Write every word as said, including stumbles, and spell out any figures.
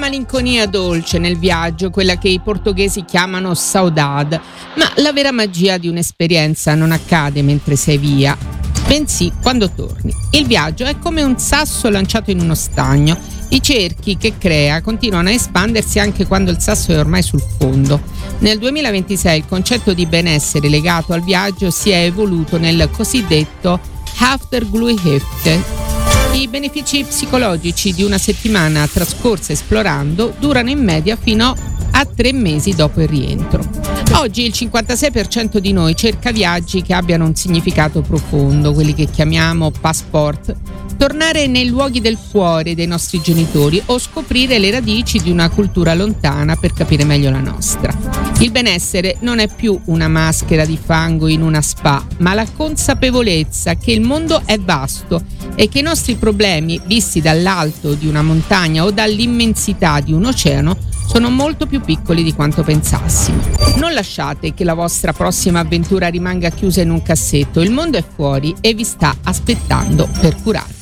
malinconia dolce nel viaggio, quella che i portoghesi chiamano saudade, ma la vera magia di un'esperienza non accade mentre sei via, bensì quando torni. Il viaggio è come un sasso lanciato in uno stagno. I cerchi che crea continuano a espandersi anche quando il sasso è ormai sul fondo. Nel duemilaventisei il concetto di benessere legato al viaggio si è evoluto nel cosiddetto Aftergluhefte. I benefici psicologici di una settimana trascorsa esplorando durano in media fino a tre mesi dopo il rientro. Oggi il cinquantasei per cento di noi cerca viaggi che abbiano un significato profondo, quelli che chiamiamo passport, tornare nei luoghi del cuore dei nostri genitori o scoprire le radici di una cultura lontana per capire meglio la nostra. Il benessere non è più una maschera di fango in una spa, ma la consapevolezza che il mondo è vasto e che i nostri problemi, visti dall'alto di una montagna o dall'immensità di un oceano, sono molto più piccoli di quanto pensassimo. Non lasciate che la vostra prossima avventura rimanga chiusa in un cassetto. Il mondo è fuori e vi sta aspettando per curarvi.